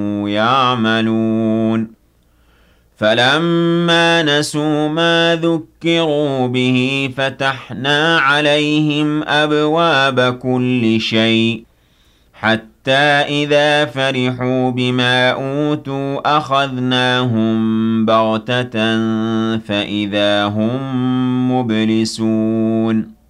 يعملون فلما نسوا ما ذكروا به فتحنا عليهم أبواب كل شيء حتى إذا فرحوا بما أوتوا أخذناهم بغتة فإذا هم مبلسون